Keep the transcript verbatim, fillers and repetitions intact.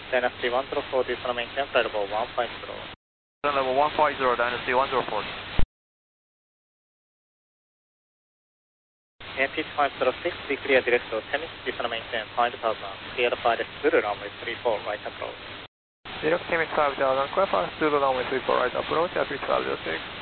Dynasty one zero four, this is maintain flight level one five zero. Level one five zero, Dynasty one zero four. A P five zero six, we clear direct to Tennis, this is maintain five thousand. Clear the pilot through runway three four, right approach. Direct Timmins five thousand, clear fast through the runway three four, right approach, A P five zero six.